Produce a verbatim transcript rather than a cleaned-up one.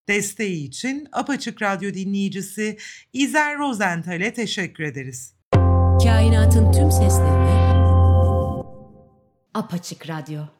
Desteği için Apaçık Radyo dinleyicisi İzer Rosenthal'e teşekkür ederiz. Kainatın tüm seslerini Apaçık Radyo.